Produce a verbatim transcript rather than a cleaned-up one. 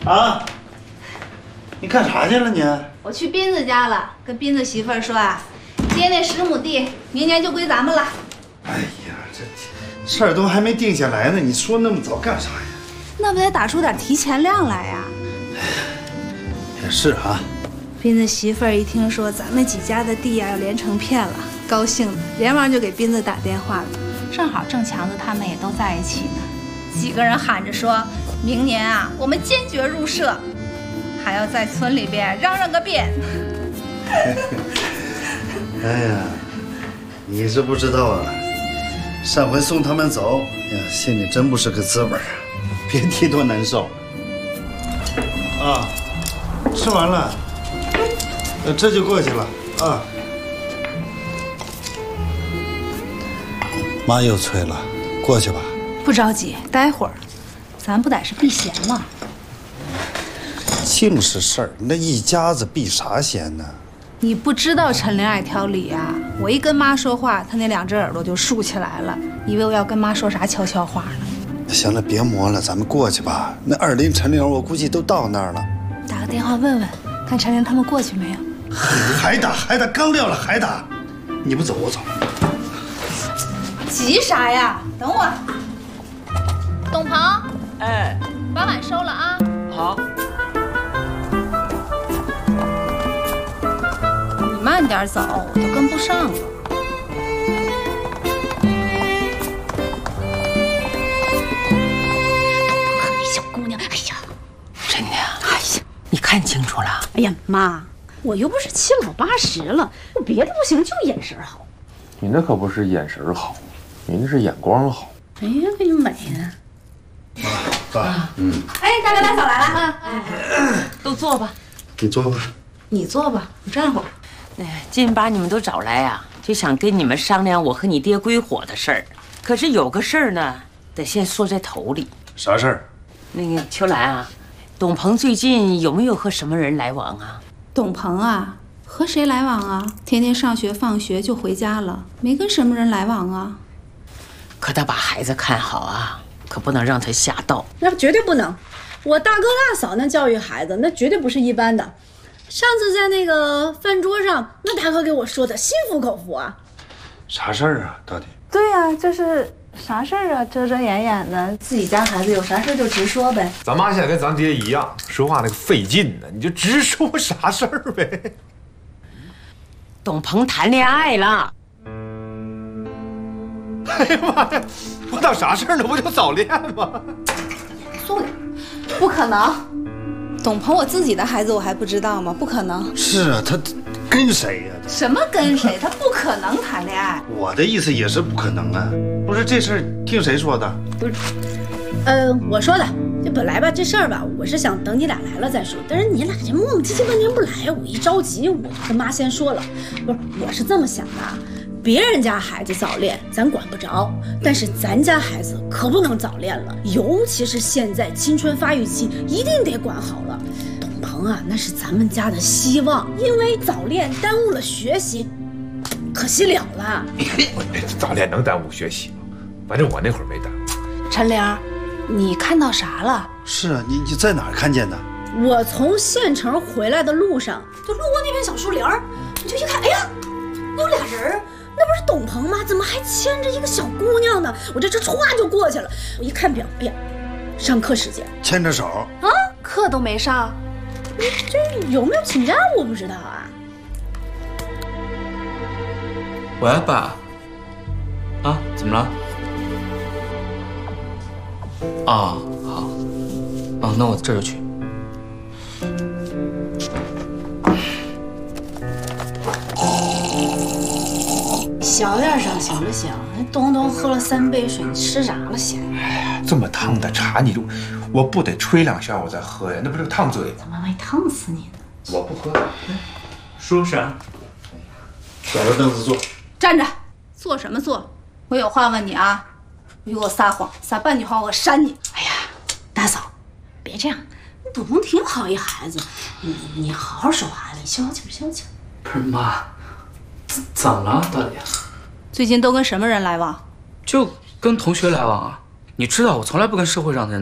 啊，你干啥去了你？ 我去斌子家了，跟斌子媳妇儿说啊，接那十亩地，明年就归咱们了。 哎呀，这事儿都还没定下来呢，你说那么早干啥呀？ 那不得打出点提前量来呀？ 也是啊。 斌子媳妇儿一听说咱们几家的地呀要连成片了，高兴的连忙就给斌子打电话了。正好郑强子他们也都在一起呢，几个人喊着说，明年啊我们坚决入社，还要在村里边嚷嚷个遍。 哎呀，你是不知道啊，上回送他们走，呀，心里真不是个滋味啊，别提多难受。啊，吃完了，呃，这就过去了啊。妈又催了，过去吧。 不着急，待会儿，咱不得是避嫌吗？ 净是事儿，那一家子避啥嫌呢？ 你不知道陈玲爱挑理啊！我一跟妈说话，她那两只耳朵就竖起来了，以为我要跟妈说啥悄悄话呢。 行了，别磨了，咱们过去吧。那二林、陈玲，我估计都到那儿了。 打个电话问问，看陈玲他们过去没有？ 还打还打，刚撂了还打，你不走我走。 急啥呀？等会儿。董鹏， 哎， 把碗收了啊。 好。 你慢点走，我都跟不上了。 那小姑娘，哎呀， 真的呀？哎呀，你看清楚了？ 哎呀妈，我又不是七老八十了，我别的不行，就眼神好。 你那可不是眼神好，你那是眼光好。 哎呀，那就美呢。 爸，嗯， 哎，大哥大嫂来了啊！ 哎，都坐吧。 你坐吧。 你坐吧，我站会儿。 哎，今天把你们都找来呀、啊，就想跟你们商量我和你爹归伙的事儿。可是有个事儿呢，得先说在头里。 啥事儿？ 那个秋兰啊，董鹏最近有没有和什么人来往啊？ 董鹏啊，和谁来往啊？天天上学放学就回家了，没跟什么人来往啊。 可他把孩子看好啊，可不能让他瞎倒。 那绝对不能，我大哥大嫂那教育孩子，那绝对不是一般的。上次在那个饭桌上，那大哥给我说的心服口服啊。 啥事儿啊？到底？ 对呀、啊，这是啥事儿啊？遮遮掩掩的，自己家孩子有啥事就直说呗。 咱妈现在跟咱爹一样，说话那个费劲呢，你就直说啥事儿呗。 董鹏谈恋爱了。 哎呀妈呀！我当啥事儿呢？不就早恋吗？ 严肃点，不可能。董鹏我自己的孩子我还不知道吗？不可能。 是啊，他跟谁呀、啊？ 什么跟谁？他不可能谈恋爱。 我的意思也是不可能啊。不是这事儿听谁说的？ 不是，呃，我说的。这本来吧，这事儿吧，我是想等你俩来了再说。但是你俩这磨磨唧唧半天不来，我一着急，我就跟妈先说了。不是，我是这么想的。别人家孩子早恋，咱管不着，但是咱家孩子可不能早恋了，尤其是现在青春发育期，一定得管好了。董鹏啊，那是咱们家的希望，因为早恋耽误了学习，可惜了了。 早恋能耽误学习吗？反正我那会儿没耽误。 陈玲，你看到啥了？ 是啊，你你在哪儿看见的？ 我从县城回来的路上，就路过那片小树林儿，我就一看，哎呀，那有俩人儿。那不是董鹏吗？怎么还牵着一个小姑娘呢？我这这歘就过去了。我一看表，哎呀，上课时间， 牵着手啊， 课都没上。 这有没有请假我不知道啊。 喂，爸。啊，怎么了？啊，好。啊，那我这就去。 小点声行不行？东东喝了三杯水，你吃啥了先？ 哎呀，这么烫的茶，你就我不得吹两下我再喝呀？那不是烫嘴？ 怎么没烫死你呢？ 我不喝。 说啥？ 找个凳子坐。 站着，坐什么坐？我有话问你啊！你给我撒谎，撒半句话我扇你！ 哎呀，大嫂，别这样，董鹏挺好一孩子，你你好好说话，你消气消气。 不是妈。怎么了？到底？ 最近都跟什么人来往？ 就跟同学来往啊！你知道我从来不跟社会上的人